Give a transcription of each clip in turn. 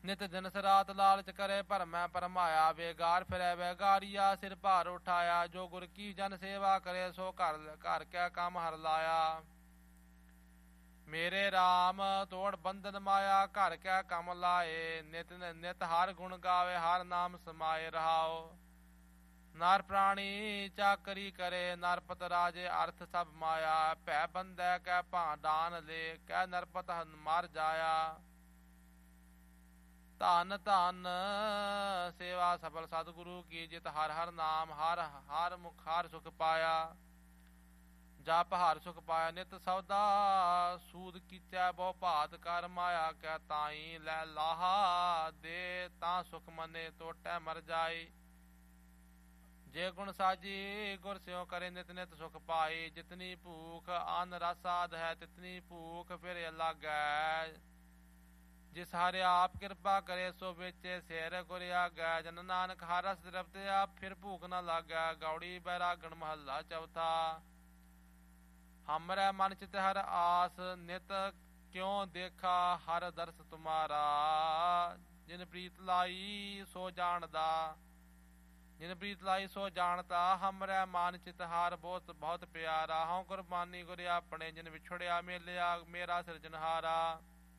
ਨਿਤ ਦਿਨ ਸਰਾਤ ਲਾਲਚ ਕਰੇ ਭਰਮੈ ਭਰਮਾਇਆ। ਵੇਗਾਰ ਫਿਰੈ ਵੈਗਾਰੀਆ ਸਿਰ ਭਾਰ ਉਠਾਇਆ। ਜੋ ਗੁਰ ਕੀ ਜਨ ਸੇਵਾ ਕਰੇ ਸੋ ਘਰ ਘਰ ਕੈ ਕੰਮ ਹਰ ਲਾਇਆ। ਮੇਰੇ ਰਾਮ ਤੋੜ ਬੰਧਨ ਮਾਇਆ ਘਰ ਕੈ ਕੰਮ ਲਾਏ। ਨਿਤ ਨਿਤ ਹਰ ਗੁਣ ਗਾਵੇ ਹਰ ਨਾਮ ਸਮਾਏ ਰਹਾਓ। ਨਰ ਪ੍ਰਾਣੀ ਚਾਕਰੀ ਕਰੇ ਨਰਪਤ ਰਾਜੇ ਅਰਥ ਸਭ ਮਾਇਆ। ਭੈ ਬੰਦੈ ਕੈ ਭਾਂ ਡਾਨ ਲੈ ਕੈ ਨਰਪਤ ਮਰ ਜਾਇਆ। ਧਨ ਧਨ ਸੇਵਾ ਸਫਲ ਸਤਿਗੁਰੂ ਕੀ ਜਿਤ ਹਰ ਹਰ ਨਾਮ ਹਰ ਹਰ ਮੁਖ ਹਰ ਸੁਖ ਪਾਇਆ। ਜਪ ਹਰ ਸੁਖ ਪਾਇਆ ਨਿਤ ਸੌਦਾ ਸੂਦ ਕੀਚੈ ਬਹੁ ਭਾਤ ਕਰ ਮਾਇਆ। ਕੈ ਤਾਈ ਲੈ ਲਾਹਾ ਦੇ ਤਾਂ ਸੁਖ ਮਨੇ ਟੋਟੈ ਮਰ ਜਾਏ। ਜੇ ਗੁਣ ਸਾਜੀ ਗੁਰ ਸਿਉ ਕਰੇ ਨਿਤ ਨਿਤ ਸੁਖ ਪਾਈ। ਜਿਤਨੀ ਭੂਖ ਅਨ ਰਸ ਆਦ ਹੈ ਤਿਤਨੀ ਭੂਖ ਫਿਰ ਅਲਗੈ। ਜਿਸ ਹਰਿ ਆਪ ਕਿਰਪਾ ਕਰੇ ਸੋ ਵੇਚੇ ਸਿਰ ਗੁਰ ਆਗੈ। ਜਨ ਨਾਨਕ ਹਰ ਰਸ ਤ੍ਰਿਪਤਿਆ ਫਿਰ ਭੂਖ ਨ ਲਾਗੈ। ਗੌੜੀ ਬੈਰਾਗਣ ਮਹੱਲਾ ਚੌਥਾ। ਹਮਰੈ ਮਨ ਚਿਤ ਹਰ ਆਸ ਨਿਤ ਕਿਉ ਦੇਖਾ ਹਰ ਦਰਸ ਤੁਮਾਰਾ। ਜਿਨ ਪ੍ਰੀਤ ਲਾਈ ਸੋ ਜਾਣਦਾ ਜਿਨ ਪ੍ਰੀਤ ਲਾਈ ਸੋ ਜਾਣਦਾ। ਹਮਰੈ ਮਨ ਚਿਤ ਹਰ ਬਹੁਤ ਬਹੁਤ ਪਿਆਰਾ। ਹਉ ਕੁਰਬਾਨੀ ਗੁਰ ਆਪਣੇ ਜਿਨ ਵਿਛੜਿਆ ਮੇਲਿਆ ਮੇਰਾ ਸਿਰਜਨਹਾਰਾ।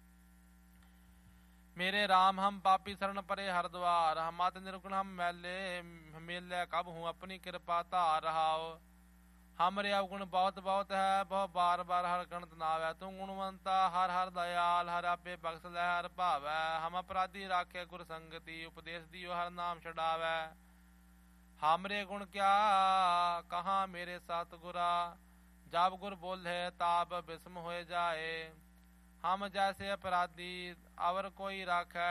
मेरे राम हम पापी शरण परे हर द्वार। हम मत निर्गुण हम मैले मेले कब हूँ अपनी कृपा धार रहाओ। हमरे अवगुण बहुत बहुत है बहु बार बार हर गणत नावै। तू गुणवंता हर हर दयाल हर आपे बख्श लै हर भावै। हम अपराधी राखे गुर संगति उपदेश दियो हर नाम छड़ावै। हमरे गुण क्या कहाँ मेरे सतगुरा। जब गुर बोले ताब बिस्म होए जाए। हम जैसे अपराधी अवर कोई राखै